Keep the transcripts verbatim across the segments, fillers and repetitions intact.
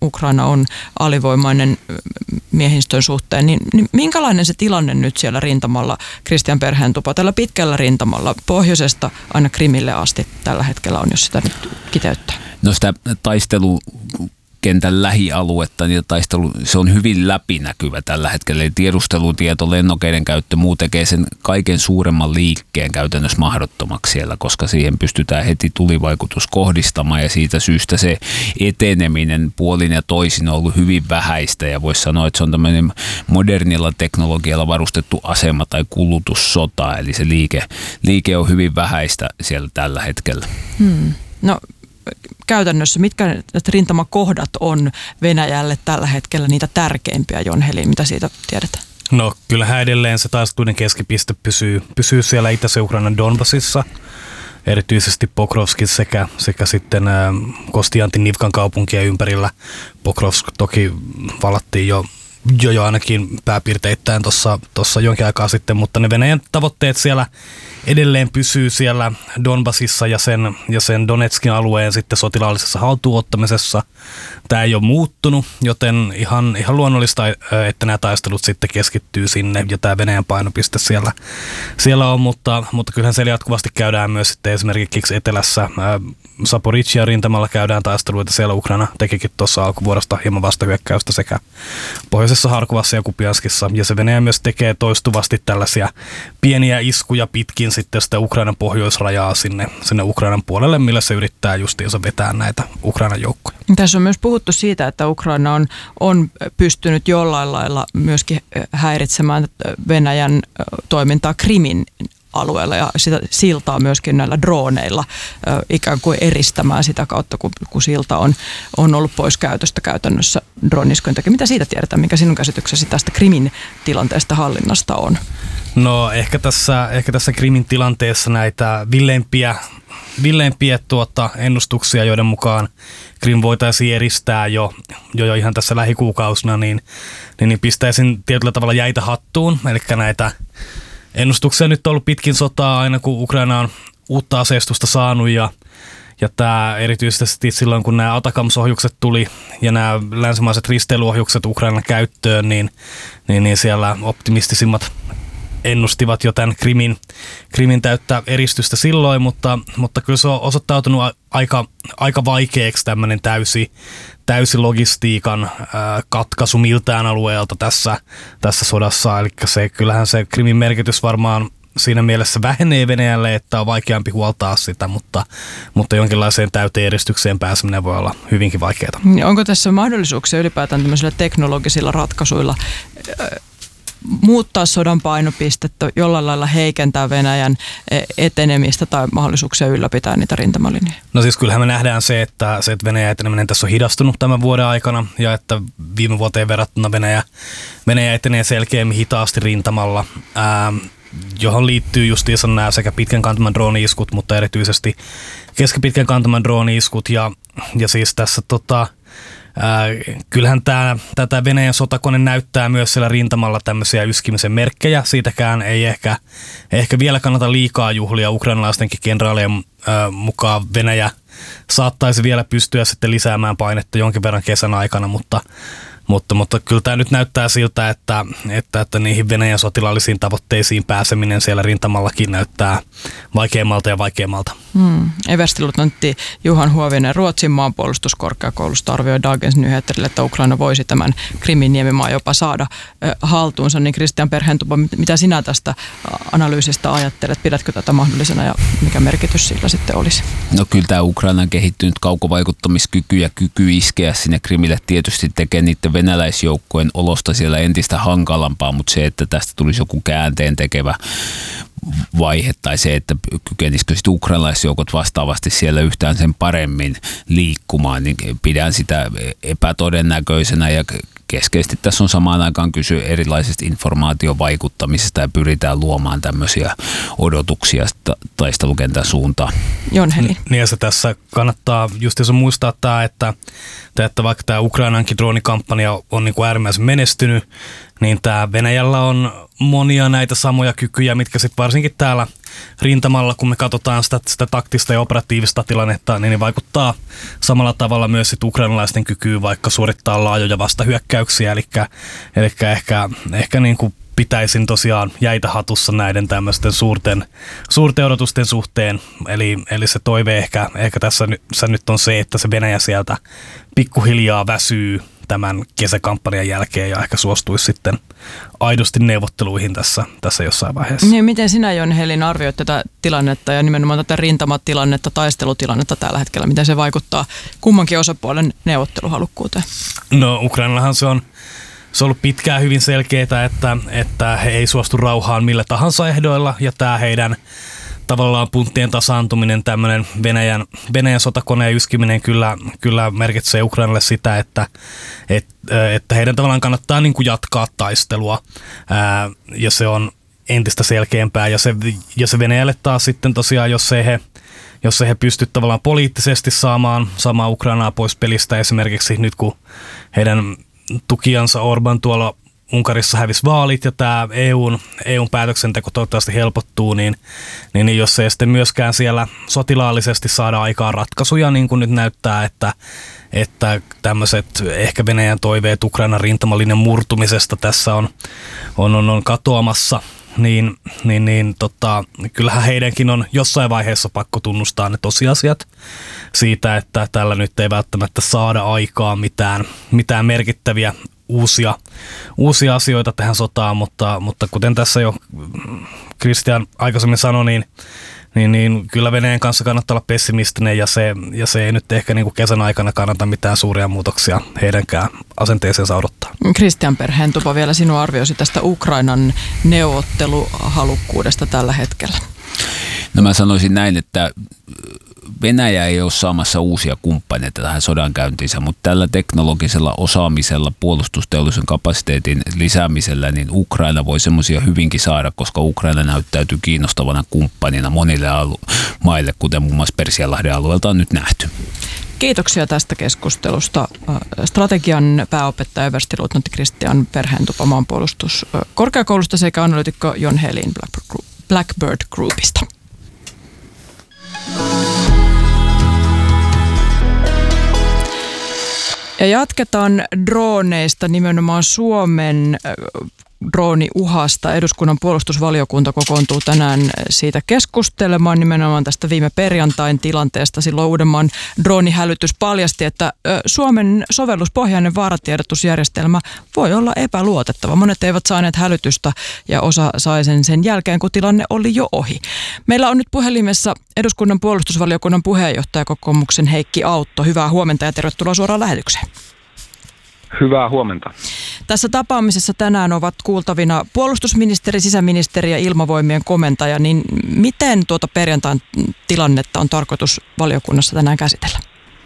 Ukraina on alivoimainen miehistön suhteen, niin, niin minkälainen se tilanne nyt siellä rintamalla, Kristian Perheentupa, tällä pitkällä rintamalla pohjoisesta aina Krimille asti tällä hetkellä on, jos sitä nyt kiteyttää? No sitä taistelukentän lähialuetta, niin taistelu, se on hyvin läpinäkyvä tällä hetkellä. Eli tiedustelutieto, lennokeiden käyttö, muu tekee sen kaiken suuremman liikkeen käytännössä mahdottomaksi siellä, koska siihen pystytään heti tulivaikutus kohdistamaan ja siitä syystä se eteneminen puolin ja toisin on ollut hyvin vähäistä ja voisi sanoa, että se on tämmöinen modernilla teknologialla varustettu asema tai kulutussota, eli se liike, liike on hyvin vähäistä siellä tällä hetkellä. Hmm. No käytännössä, mitkä rintamakohdat on Venäjälle tällä hetkellä niitä tärkeimpiä, Jon Helin, mitä siitä tiedetään? No kyllähän edelleen se taisteluiden keskipiste pysyy, pysyy siellä Itä- Ukrainan Donbasissa, erityisesti Pokrovskin sekä, sekä sitten ä, Kostiantin Nivkan kaupunkia ympärillä. Pokrovsk toki vallattiin jo Jo, jo ainakin pääpiirteittäin tuossa jonkin aikaa sitten, mutta ne Venäjän tavoitteet siellä edelleen pysyy siellä Donbasissa ja sen, ja sen Donetskin alueen sitten sotilaallisessa haltuunottamisessa. Tämä ei ole muuttunut, joten ihan, ihan luonnollista, että nämä taistelut sitten keskittyy sinne ja tämä Venäjän painopiste siellä, siellä on, mutta, mutta kyllähän siellä jatkuvasti käydään myös sitten esimerkiksi etelässä Zaporizhzhia rintamalla käydään taisteluita, siellä Ukraina tekikin tuossa alkuvuodesta hieman vastahyökkäystä sekä pohjoisessa Harkovassa ja Kupianskissa, ja se Venäjä myös tekee toistuvasti tällaisia pieniä iskuja pitkin sitten sitä Ukrainan pohjoisrajaa sinne, sinne Ukrainan puolelle, millä se yrittää justiinsa vetää näitä Ukrainan joukkoja. Tässä on myös puhuttu siitä, että Ukraina on, on pystynyt jollain lailla myöskin häiritsemään Venäjän toimintaa Krimin alueella ja sitä siltaa myöskin näillä drooneilla ikään kuin eristämään sitä kautta, kun, kun silta on, on ollut pois käytöstä käytännössä drooniskujen takia. Mitä siitä tiedetään? Mikä sinun käsityksesi tästä Krimin tilanteesta hallinnasta on? No ehkä tässä, ehkä tässä Krimin tilanteessa näitä villeimpiä, villeimpiä tuota, ennustuksia, joiden mukaan Krim voitaisiin eristää jo, jo, jo ihan tässä lähikuukausina, niin, niin, niin pistäisin tietyllä tavalla jäitä hattuun. Eli näitä ennustuksia nyt on ollut pitkin sotaa aina, kun Ukraina on uutta aseistusta saanut ja, ja tämä erityisesti silloin, kun nämä Atacams-ohjukset tuli ja nämä länsimaiset risteilyohjukset Ukrainan käyttöön, niin, niin, niin siellä optimistisimmat ennustivat jo tämän Krimin, Krimin täyttä eristystä silloin, mutta, mutta kyllä se on osoittautunut aika, aika vaikeaksi tämmöinen täysi, täysi logistiikan ää, katkaisu miltään alueelta tässä, tässä sodassa. Eli se, kyllähän se Krimin merkitys varmaan siinä mielessä vähenee Venäjälle, että on vaikeampi huoltaa sitä, mutta, mutta jonkinlaiseen täyteen eristykseen pääseminen voi olla hyvinkin vaikeaa. Onko tässä mahdollisuuksia ylipäätään tämmöisillä teknologisilla ratkaisuilla muuttaa sodan painopistettä, jollain lailla heikentää Venäjän etenemistä tai mahdollisuuksia ylläpitää niitä rintamalinjoja? No siis kyllähän me nähdään se, että, se, että Venäjän eteneminen tässä on hidastunut tämän vuoden aikana ja että viime vuoteen verrattuna Venäjä, Venäjä etenee selkeämmin hitaasti rintamalla, ää, johon liittyy justiinsa nämä sekä pitkän kantaman drooni-iskut, mutta erityisesti keskipitkän kantaman drooni-iskut ja, ja siis tässä tota, Äh, kyllähän tämä, tätä Venäjän sotakone näyttää myös siellä rintamalla tämmöisiä yskimisen merkkejä. Siitäkään ei ehkä, ehkä vielä kannata liikaa juhlia ukrainalaistenkin kenraalien äh, mukaan. Venäjä saattaisi vielä pystyä sitten lisäämään painetta jonkin verran kesän aikana, mutta, mutta, mutta kyllä tämä nyt näyttää siltä, että, että, että niihin Venäjän sotilaallisiin tavoitteisiin pääseminen siellä rintamallakin näyttää vaikeammalta ja vaikeammalta. Hmm. Everstiluutnantti Johan Huovinen Ruotsin maanpuolustuskorkeakoulusta arvioi Dagens Nyheterille, että Ukraina voisi tämän Krimin niemimaan jopa saada äh, haltuunsa. Niin Kristian Perheentupa, mitä sinä tästä analyysistä ajattelet? Pidätkö tätä mahdollisena ja mikä merkitys sillä sitten olisi? No kyllä tämä Ukrainan kehittynyt kaukovaikuttamiskyky ja kyky iskeä sinne Krimille tietysti tekee niiden venäläisjoukkojen olosta siellä entistä hankalampaa, mutta se, että tästä tulisi joku käänteen tekevä vaihe tai se, että kykenisikö sitten ukrainalaisjoukot vastaavasti siellä yhtään sen paremmin liikkumaan, niin pidän sitä epätodennäköisenä ja keskeisesti tässä on samaan aikaan kyse erilaisesta informaatiovaikuttamisesta ja pyritään luomaan tämmöisiä odotuksia taistelukentän suuntaan. Jon Helin. Niin ja se tässä kannattaa just muistaa tämä, että, että vaikka tämä Ukrainankin droonikampanja on niin kuin äärimmäisen menestynyt, niin tämä Venäjällä on monia näitä samoja kykyjä, mitkä sitten varsinkin täällä rintamalla, kun me katsotaan sitä, sitä taktista ja operatiivista tilannetta, niin vaikuttaa samalla tavalla myös sit ukrainalaisten kykyyn vaikka suorittaa laajoja vastahyökkäyksiä, eli, eli ehkä, ehkä niin kuin pitäisin tosiaan jäitä hatussa näiden tämmöisten suurten, suurten odotusten suhteen. Eli, eli se toive ehkä, ehkä tässä nyt, se nyt on se, että se Venäjä sieltä pikkuhiljaa väsyy tämän kesäkampanjan jälkeen ja ehkä suostuisi sitten aidosti neuvotteluihin tässä, tässä jossain vaiheessa. Niin, miten sinä, Jon-Helin, arvioit tätä tilannetta ja nimenomaan tätä rintamatilannetta, taistelutilannetta tällä hetkellä? Miten se vaikuttaa kummankin osapuolen neuvotteluhalukkuuteen? No, Ukrainallahan se on Se on ollut pitkään hyvin selkeää, että, että he ei suostu rauhaan millä tahansa ehdoilla, ja tämä heidän tavallaan punttien tasaantuminen, tämmöinen Venäjän, Venäjän sotakoneen yskiminen kyllä, kyllä merkitsee Ukrainalle sitä, että, että, että heidän tavallaan kannattaa niin kuin jatkaa taistelua, ää, ja se on entistä selkeämpää, ja se, ja se Venäjälle taas sitten tosiaan, jos ei he jos ei he pysty tavallaan poliittisesti saamaan, saamaan Ukrainaa pois pelistä, esimerkiksi nyt kun heidän tukijansa Orban tuolla Unkarissa hävisi vaalit ja tämä E U:n, E U:n päätöksenteko toivottavasti helpottuu, niin, niin jos ei sitten myöskään siellä sotilaallisesti saada aikaan ratkaisuja, niin kuin nyt näyttää, että, että tämmöiset ehkä Venäjän toiveet Ukrainan rintamalinjan murtumisesta tässä on, on, on, on katoamassa, niin, niin, niin tota, kyllähän heidänkin on jossain vaiheessa pakko tunnustaa ne tosiasiat siitä, että tällä nyt ei välttämättä saada aikaan mitään, mitään merkittäviä uusia, uusia asioita tähän sotaan, mutta, mutta kuten tässä jo Christian aikaisemmin sanoi, niin, niin, niin kyllä Venäjän kanssa kannattaa olla pessimistinen, ja se, ja se ei nyt ehkä niin kuin kesän aikana kannata mitään suuria muutoksia heidänkään asenteeseensa odottaa. Christian Perhentupa, vielä sinun arvioisi tästä Ukrainan neuvotteluhalukkuudesta tällä hetkellä. No mä sanoisin näin, että Venäjä ei ole saamassa uusia kumppaneita tähän sodankäyntiinsä, mutta tällä teknologisella osaamisella, puolustusteollisen kapasiteetin lisäämisellä, niin Ukraina voi semmoisia hyvinkin saada, koska Ukraina näyttäytyy kiinnostavana kumppanina monille alu- maille, kuten muun muassa Persianlahden alueelta on nyt nähty. Kiitoksia tästä keskustelusta. Strategian pääopettaja everstiluutnantti Christian Perhentupa maanpuolustuskorkeakoulusta sekä analyytikko Jon-Helin Blackbird Groupista. Ja jatketaan droneista, nimenomaan Suomen drooniuhasta. Eduskunnan puolustusvaliokunta kokoontuu tänään siitä keskustelemaan nimenomaan tästä viime perjantain tilanteesta. Silloin Uudenmaan droonihälytys paljasti, että Suomen sovelluspohjainen vaaratiedotusjärjestelmä voi olla epäluotettava. Monet eivät saaneet hälytystä ja osa sai sen sen jälkeen, kun tilanne oli jo ohi. Meillä on nyt puhelimessa eduskunnan puolustusvaliokunnan puheenjohtaja kokoomuksen Heikki Autto. Hyvää huomenta ja tervetuloa suoraan lähetykseen. Hyvää huomenta. Tässä tapaamisessa tänään ovat kuultavina puolustusministeri, sisäministeri ja ilmavoimien komentaja. Niin miten tuota perjantain tilannetta on tarkoitus valiokunnassa tänään käsitellä?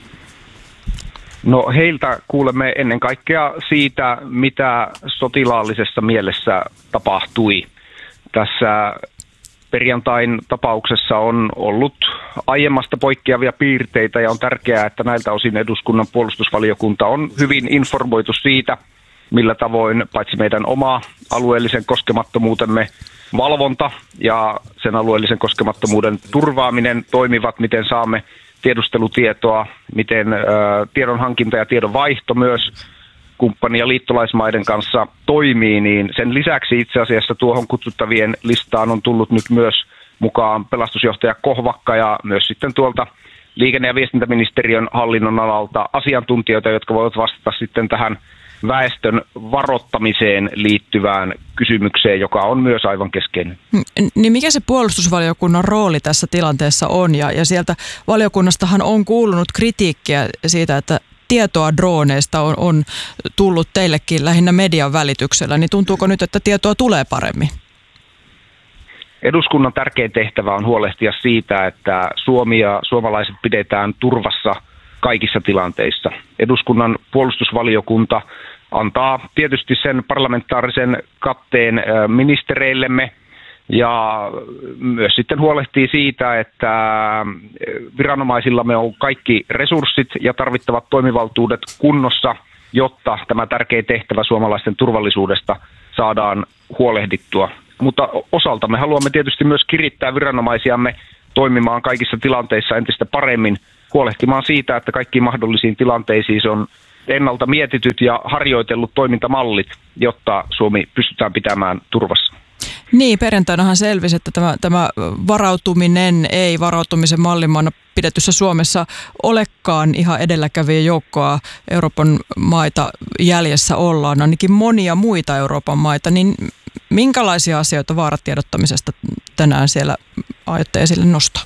No heiltä kuulemme ennen kaikkea siitä, mitä sotilaallisessa mielessä tapahtui. Tässä perjantain tapauksessa on ollut aiemmasta poikkeavia piirteitä ja on tärkeää, että näiltä osin eduskunnan puolustusvaliokunta on hyvin informoitu siitä, millä tavoin paitsi meidän oma alueellisen koskemattomuutemme valvonta ja sen alueellisen koskemattomuuden turvaaminen toimivat, miten saamme tiedustelutietoa, miten ö, tiedonhankinta ja tiedonvaihto myös kumppani- ja liittolaismaiden kanssa toimii, niin sen lisäksi itse asiassa tuohon kutsuttavien listaan on tullut nyt myös mukaan pelastusjohtaja Kohvakka ja myös sitten tuolta liikenne- ja viestintäministeriön hallinnon alalta asiantuntijoita, jotka voivat vastata sitten tähän väestön varoittamiseen liittyvään kysymykseen, joka on myös aivan keskeinen. Niin mikä se puolustusvaliokunnan rooli tässä tilanteessa on? Ja, ja sieltä valiokunnastahan on kuulunut kritiikkiä siitä, että tietoa droneista on, on tullut teillekin lähinnä median välityksellä, niin tuntuuko nyt, että tietoa tulee paremmin? Eduskunnan tärkein tehtävä on huolehtia siitä, että Suomi ja suomalaiset pidetään turvassa kaikissa tilanteissa. Eduskunnan puolustusvaliokunta antaa tietysti sen parlamentaarisen katteen ministereillemme ja myös sitten huolehtii siitä, että viranomaisillamme on kaikki resurssit ja tarvittavat toimivaltuudet kunnossa, jotta tämä tärkeä tehtävä suomalaisten turvallisuudesta saadaan huolehdittua. mutta osalta me haluamme tietysti myös kirittää viranomaisiamme toimimaan kaikissa tilanteissa entistä paremmin, huolehtimaan siitä, että kaikkiin mahdollisiin tilanteisiin on ennalta mietityt ja harjoitellut toimintamallit, jotta Suomi pystytään pitämään turvassa. Niin, perjantainahan selvisi, että tämä, tämä varautuminen ei varautumisen mallimaana pidetyssä Suomessa olekaan ihan edelläkävijä joukkoa Euroopan maita jäljessä ollaan, ainakin monia muita Euroopan maita, niin minkälaisia asioita vaaratiedottamisesta tänään siellä aiotte esille nostaa?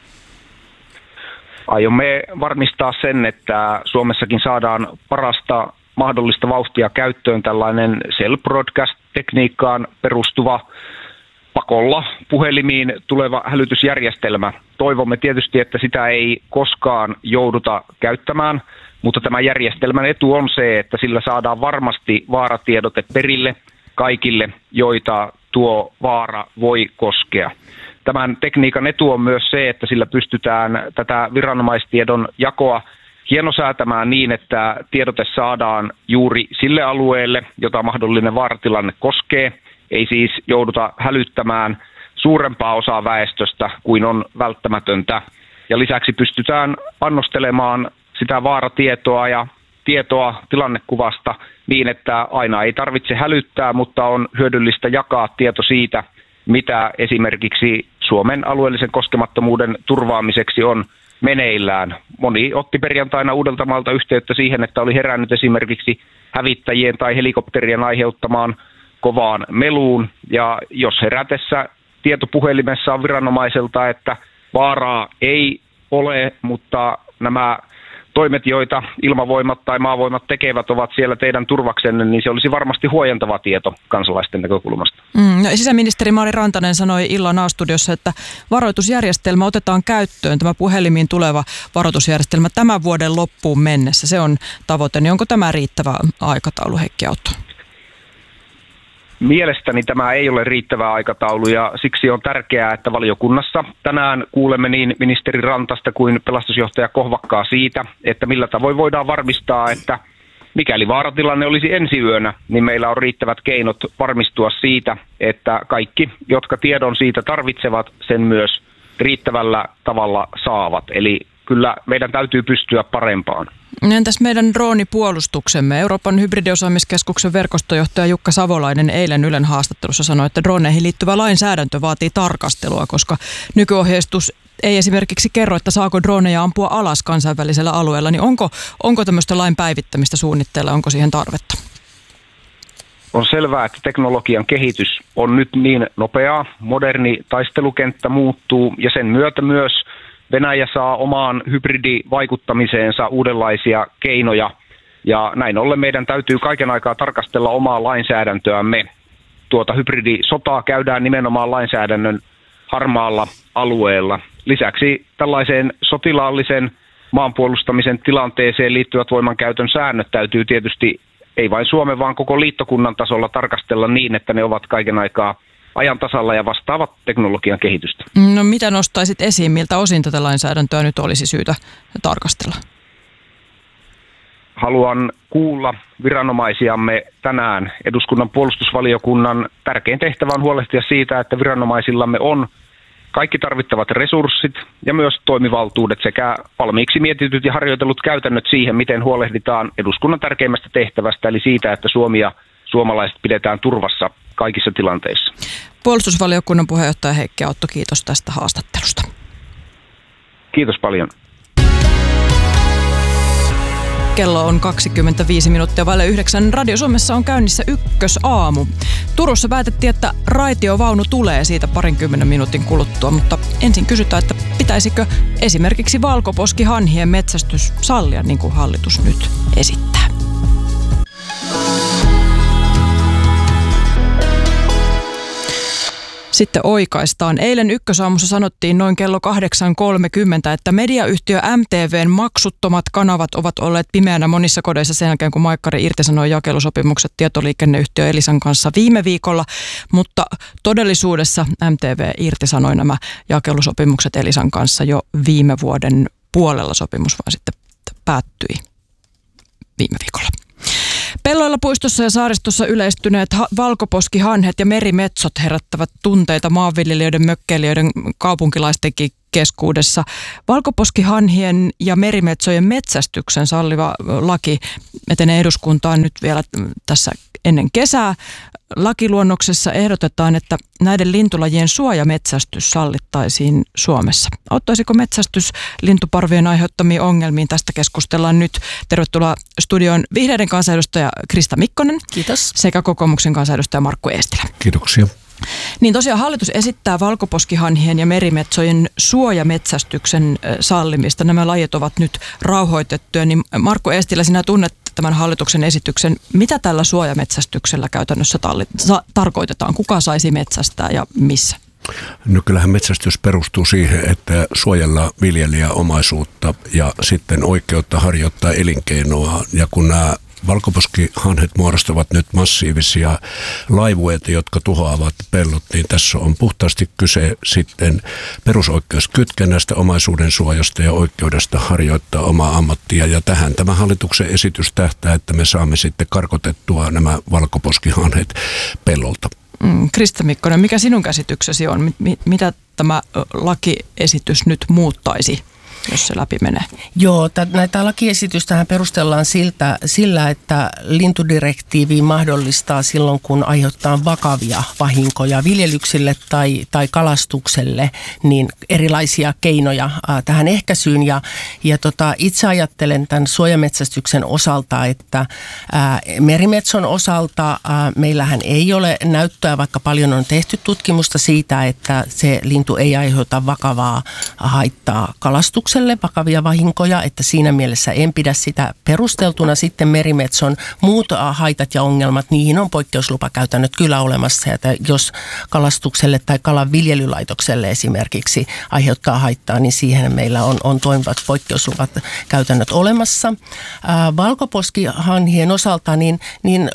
Aiomme varmistaa sen, että Suomessakin saadaan parasta mahdollista vauhtia käyttöön tällainen cell broadcast-tekniikkaan perustuva pakolla puhelimiin tuleva hälytysjärjestelmä. Toivomme tietysti, että sitä ei koskaan jouduta käyttämään, mutta tämän järjestelmän etu on se, että sillä saadaan varmasti vaaratiedote perille kaikille, joita tuo vaara voi koskea. Tämän tekniikan etu on myös se, että sillä pystytään tätä viranomaistiedon jakoa hienosäätämään niin, että tiedote saadaan juuri sille alueelle, jota mahdollinen vaaratilanne koskee. Ei siis jouduta hälyttämään suurempaa osaa väestöstä kuin on välttämätöntä. Ja lisäksi pystytään annostelemaan sitä vaaratietoa ja tietoa tilannekuvasta niin, että aina ei tarvitse hälyttää, mutta on hyödyllistä jakaa tieto siitä, mitä esimerkiksi Suomen alueellisen koskemattomuuden turvaamiseksi on meneillään. Moni otti perjantaina Uudeltamaalta yhteyttä siihen, että oli herännyt esimerkiksi hävittäjien tai helikopterien aiheuttamaan kovaan meluun. Ja jos herätessä tietopuhelimessa on viranomaiselta, että vaaraa ei ole, mutta nämä toimet, joita ilmavoimat tai maavoimat tekevät, ovat siellä teidän turvaksenne, niin se olisi varmasti huojentava tieto kansalaisten näkökulmasta. Mm, no, sisäministeri Mari Rantanen sanoi illan A-studiossa, että varoitusjärjestelmä otetaan käyttöön, tämä puhelimiin tuleva varoitusjärjestelmä tämän vuoden loppuun mennessä. Se on tavoite, niin onko tämä riittävä aikataulu, Heikki Autto? Mielestäni tämä ei ole riittävä aikataulu ja siksi on tärkeää, että valiokunnassa tänään kuulemme niin ministeri Rantasta kuin pelastusjohtaja Kohvakkaa siitä, että millä tavoin voidaan varmistaa, että mikäli vaaratilanne olisi ensi yönä, niin meillä on riittävät keinot varmistua siitä, että kaikki, jotka tiedon siitä tarvitsevat, sen myös riittävällä tavalla saavat. Eli kyllä meidän täytyy pystyä parempaan. Entäs meidän droonipuolustuksemme? Euroopan hybridiosaamiskeskuksen verkostojohtaja Jukka Savolainen eilen Ylen haastattelussa sanoi, että droneihin liittyvä lainsäädäntö vaatii tarkastelua, koska nykyohjeistus ei esimerkiksi kerro, että saako droneja ampua alas kansainvälisellä alueella. Niin onko, onko tämmöistä lain päivittämistä suunnitteilla, onko siihen tarvetta? On selvää, että teknologian kehitys on nyt niin nopeaa, moderni taistelukenttä muuttuu ja sen myötä myös Venäjä saa omaan hybridivaikuttamiseensa uudenlaisia keinoja ja näin ollen meidän täytyy kaiken aikaa tarkastella omaa lainsäädäntöämme. Tuota hybridisotaa käydään nimenomaan lainsäädännön harmaalla alueella. Lisäksi tällaiseen sotilaallisen maanpuolustamisen tilanteeseen liittyvät voimankäytön säännöt täytyy tietysti ei vain Suomen, vaan koko liittokunnan tasolla tarkastella niin, että ne ovat kaiken aikaa ajan tasalla ja vastaavat teknologian kehitystä. No mitä nostaisit esiin, miltä osin tätä lainsäädäntöä nyt olisi syytä tarkastella? Haluan kuulla viranomaisiamme tänään. Eduskunnan puolustusvaliokunnan tärkein tehtävä on huolehtia siitä, että viranomaisillamme on kaikki tarvittavat resurssit ja myös toimivaltuudet sekä valmiiksi mietityt ja harjoitellut käytännöt siihen, miten huolehditaan eduskunnan tärkeimmästä tehtävästä, eli siitä, että Suomi ja suomalaiset pidetään turvassa kaikissa tilanteissa. Puolustusvaliokunnan puheenjohtaja Heikki Autto, kiitos tästä haastattelusta. Kiitos paljon. Kello on kaksikymmentäviisi minuuttia vaille yhdeksän. Radio Suomessa on käynnissä Ykkösaamu. Turussa päätettiin, että raitiovaunu tulee siitä parinkymmenen minuutin kuluttua, mutta ensin kysytään, että pitäisikö esimerkiksi valkoposkihanhien metsästys sallia, niin kuin hallitus nyt esittää. Sitten oikaistaan. Eilen Ykkösaamussa sanottiin noin kello kahdeksan kolmekymmentä, että mediayhtiö M T V:n maksuttomat kanavat ovat olleet pimeänä monissa kodeissa sen jälkeen, kun Maikkari irtisanoi jakelusopimukset tietoliikenneyhtiö Elisan kanssa viime viikolla. Mutta todellisuudessa M T V irtisanoi nämä jakelusopimukset Elisan kanssa jo viime vuoden puolella. Sopimus vaan sitten päättyi viime viikolla. Pellon Alueella puistossa ja saaristossa yleistyneet ha- valkoposkihanhet ja merimetsot herättävät tunteita maanviljelijöiden, mökkeilijöiden, kaupunkilaistenkin keskuudessa. Valkoposkihanhien ja merimetsojen metsästyksen salliva laki etenee eduskuntaan nyt vielä tässä ennen kesää. Lakiluonnoksessa ehdotetaan, että näiden lintulajien suojametsästys sallittaisiin Suomessa. Auttaisiko metsästys lintuparvien aiheuttamiin ongelmiin? Tästä keskustellaan nyt. Tervetuloa studioon vihreiden kansanedustaja Krista Mikkonen. Kiitos. Sekä kokoomuksen kansanedustaja Markku Eestilä. Kiitoksia. Niin tosiaan hallitus esittää valkoposkihanhien ja merimetsojen suojametsästyksen sallimista. Nämä lajit ovat nyt rauhoitettuja. Niin Markku Eestilä, sinä tunnet tämän hallituksen esityksen. Mitä tällä suojametsästyksellä käytännössä talli- sa- tarkoitetaan? Kuka saisi metsästää ja missä? No kyllähän metsästys perustuu siihen, että suojellaan viljelijäomaisuutta ja sitten oikeutta harjoittaa elinkeinoa. Ja kun nämä valkoposkihanhet muodostavat nyt massiivisia laivueita, jotka tuhoavat pellot, niin tässä on puhtaasti kyse sitten perusoikeuskytkennästä, omaisuuden suojasta ja oikeudesta harjoittaa omaa ammattia. Ja tähän tämä hallituksen esitys tähtää, että me saamme sitten karkotettua nämä valkoposkihanhet pellolta. Mm, Krista Mikkonen, mikä sinun käsityksesi on? M- mitä tämä lakiesitys nyt muuttaisi, jos se läpi menee? Joo, t- näitä lakiesitystähän perustellaan siltä, sillä, että lintudirektiivi mahdollistaa silloin, kun aiheuttaa vakavia vahinkoja viljelyksille tai, tai kalastukselle, niin erilaisia keinoja äh, tähän ehkäisyyn. Ja, ja tota, itse ajattelen tämän suojametsästyksen osalta, että äh, merimetson osalta äh, meillähän ei ole näyttöä, vaikka paljon on tehty tutkimusta siitä, että se lintu ei aiheuta vakavaa haittaa kalastukselle, vakavia vahinkoja, että siinä mielessä en pidä sitä perusteltuna. Sitten merimetson muut haitat ja ongelmat, niihin on poikkeuslupakäytännöt kyllä olemassa. Ja jos kalastukselle tai kalan viljelylaitokselle esimerkiksi aiheuttaa haittaa, niin siihen meillä on, on toimivat poikkeusluvat käytännöt olemassa. Ää, valkoposkihanhien osalta niin, niin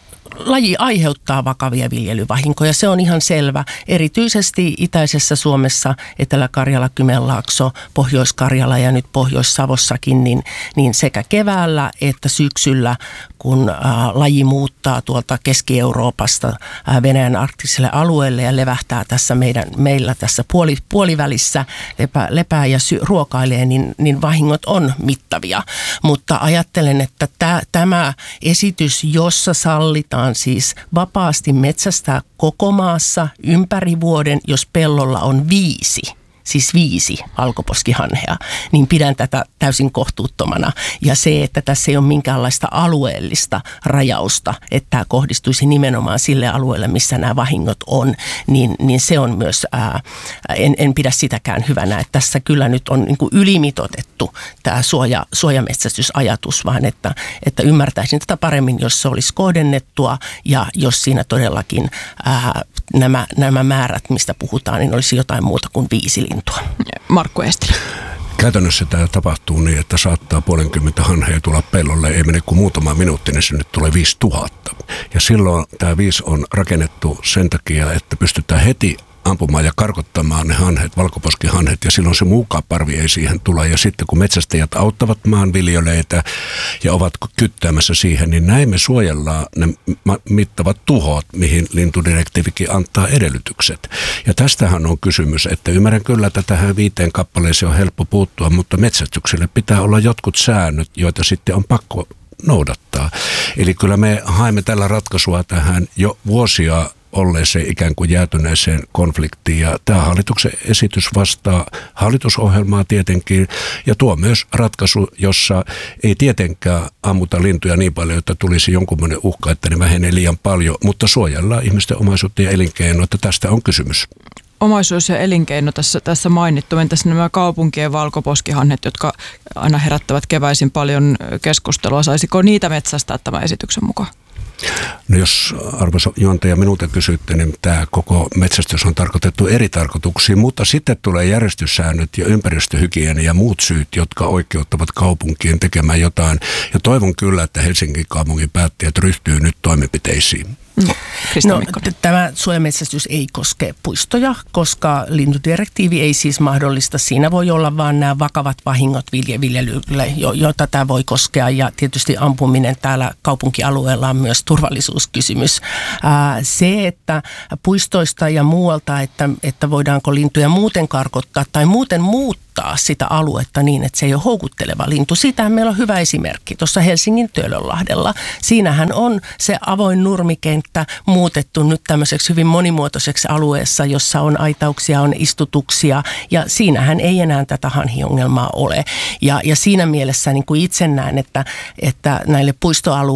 laji aiheuttaa vakavia viljelyvahinkoja, se on ihan selvä. Erityisesti itäisessä Suomessa, Etelä-Karjala, Kymenlaakso, Pohjois-Karjala ja nyt Pohjois-Savossakin, niin, niin sekä keväällä että syksyllä, kun ä, laji muuttaa tuolta Keski-Euroopasta ä, Venäjän arktiselle alueelle ja levähtää tässä meidän, meillä tässä puoli, puolivälissä, lepää, lepää ja sy, ruokailee, niin, niin vahingot on mittavia. Mutta ajattelen, että tä, tämä esitys, jossa sallitaan siis vapaasti metsästää koko maassa ympäri vuoden, jos pellolla on viisi, siis viisi valkoposkihanhea, niin pidän tätä täysin kohtuuttomana. Ja se, että tässä ei ole minkäänlaista alueellista rajausta, että tämä kohdistuisi nimenomaan sille alueelle, missä nämä vahingot on, niin, niin se on myös, ää, en, en pidä sitäkään hyvänä. Että tässä kyllä nyt on niin kuin ylimitoitettu tämä suoja, suojametsästysajatus, vaan että, että ymmärtäisin tätä paremmin, jos se olisi kohdennettua ja jos siinä todellakin ää, nämä, nämä määrät, mistä puhutaan, niin olisi jotain muuta kuin viisi lintua. Markku Eestilä. Käytännössä tämä tapahtuu niin, että saattaa puolenkymmentä hanhea tulla pellolle, ei mene kuin muutama minuutti, niin se nyt tulee viisi tuhatta. Ja silloin tämä viisi on rakennettu sen takia, että pystytään heti ampumaan ja karkottamaan ne hanhet, valkoposkihanhet, ja silloin se muukaan parvi ei siihen tule. Ja sitten kun metsästäjät auttavat maanviljelijöitä ja ovat kyttäämässä siihen, niin näin me suojellaan ne mittavat tuhot, mihin lintudirektiivikin antaa edellytykset. Ja tästähän on kysymys, että ymmärrän kyllä, että tähän viiteen kappaleeseen on helppo puuttua, mutta metsästykselle pitää olla jotkut säännöt, joita sitten on pakko noudattaa. Eli kyllä me haemme tällä ratkaisua tähän jo vuosia olleeseen ikään kuin jäätyneeseen konfliktiin. Ja tämä hallituksen esitys vastaa hallitusohjelmaa tietenkin ja tuo myös ratkaisu, jossa ei tietenkään ammuta lintuja niin paljon, että tulisi jonkunlainen uhka, että ne vähenee liian paljon, mutta suojellaan ihmisten omaisuutta ja elinkeinoa, että tästä on kysymys. Omaisuus ja elinkeino tässä, tässä mainittu. Entäs nämä kaupunkien valkoposkihanhet, jotka aina herättävät keväisin paljon keskustelua? Saisiko niitä metsästää tämän esityksen mukaan? No jos arvoisa juontaja minulta kysytte, niin tämä koko metsästys on tarkoitettu eri tarkoituksiin, mutta sitten tulee järjestyssäännöt ja ympäristöhygienia ja muut syyt, jotka oikeuttavat kaupunkien tekemään jotain. Ja toivon kyllä, että Helsingin kaupungin päättäjät ryhtyy nyt toimenpiteisiin. Mm. No, tämä suojametsästys ei koske puistoja, koska lintudirektiivi ei siis mahdollista. Siinä voi olla vain nämä vakavat vahingot viljelylle, joita tämä voi koskea. Ja tietysti ampuminen täällä kaupunkialueella on myös turvallisuuskysymys. Ää, se, että puistoista ja muualta, että, että voidaanko lintuja muuten karkottaa tai muuten muuttaa sitä aluetta niin, että se ei ole houkutteleva lintu. Siitähän meillä on hyvä esimerkki tuossa Helsingin Töölönlahdella. Siinähän on se avoin nurmikenttä muutettu nyt tämmöiseksi hyvin monimuotoiseksi alueessa, jossa on aitauksia, on istutuksia ja siinähän ei enää tätä hanhiongelmaa ole. Ja, ja siinä mielessä niin kuin itse näen, että, että näille puistoalueille